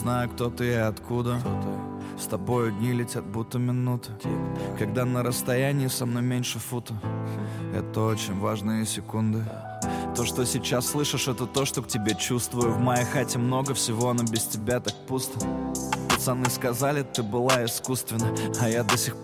знаю, кто ты и откуда. С тобою дни летят, будто минуты. Когда на расстоянии со мной меньше фута. Это очень важные секунды. То, что сейчас слышишь, это то, что к тебе чувствую. В моей хате много всего, но без тебя так пусто. Пацаны сказали, ты была искусственна, а я до сих пор